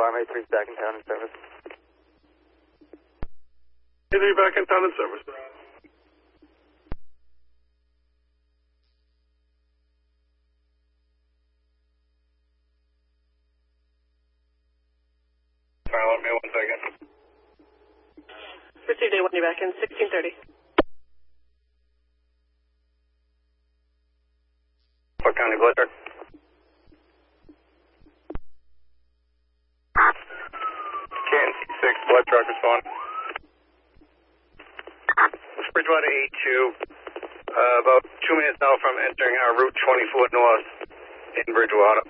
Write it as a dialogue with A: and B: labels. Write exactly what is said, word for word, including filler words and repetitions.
A: Alarm eight three back in town in service.
B: eight three back in town in service.
C: Pilot, me one second.
D: Received A one, you back in sixteen thirty.
C: What County Blood Truck? K N C six, Blood Truck respond. Bridgewater eight two, uh, about two minutes now from entering our Route twenty-four North in Bridgewater.